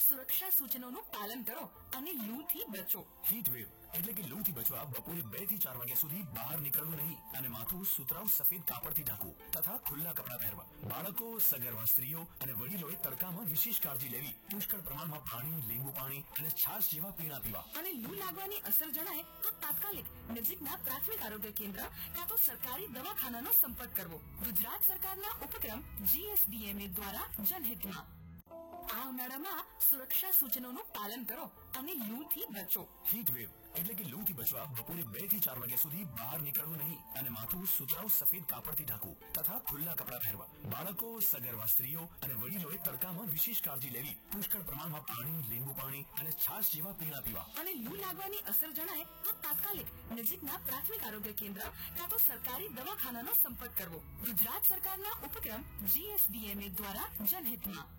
સુરક્ષા સૂચનોનું પાલન કરો અને લૂથી બચો. હીટ વેવ એટલે કે લૂથી બચવા બપોરે 2 થી 4 વાગ્યા સુધી બહાર નીકળવું નહીં અને માથું સુતરાઉ સફેદ કાપડથી ઢાંકવું તથા ખુલ્લા કપડા પહેરવા. બાળકો, સગર્ભા સ્ત્રીઓ અને વડીલોએ તડકામાં વિશેષ કાળજી લેવી. પુષ્કળ પ્રમાણમાં પાણી, લીંબુ પાણી અને છાશ જેવા પીણા પીવા. અને લૂ લાગવાની અસર જણાય તો તાત્કાલિક નજીકના પ્રાથમિક આરોગ્ય કેન્દ્ર કાં તો સરકારી દવાખાનાનો સંપર્ક કરવો. ગુજરાત સરકારના ઉપક્રમ GSDMA દ્વારા જનહિતમાં. આ ઉનાળામાં સુરક્ષા સૂચનોનું પાલન કરો અને લૂથી બચો. હીટ વેવ એટલે કે લૂથી બચવા બપોરે 2 થી 4 વાગ્યા સુધી બહાર નીકળવું નહીં અને માથું સુતરાઉ સફેદ કાપડથી ઢાંકવું તથા ખુલ્લા કપડા પહેરવા. બાળકો, સગર્ભા સ્ત્રીઓ અને વડીલોએ તડકામાં વિશેષ કાળજી લેવી. પુષ્કળ પ્રમાણમાં પાણી, લીંબુ પાણી અને છાશ જેવા પીણા પીવા. અને લૂ લાગવાની અસર જણાય તો તાત્કાલિક નજીકના પ્રાથમિક આરોગ્ય કેન્દ્ર કાં તો સરકારી દવાખાનાનો સંપર્ક કરવો. ગુજરાત સરકારના ઉપક્રમ GSDMA દ્વારા જનહિતમાં.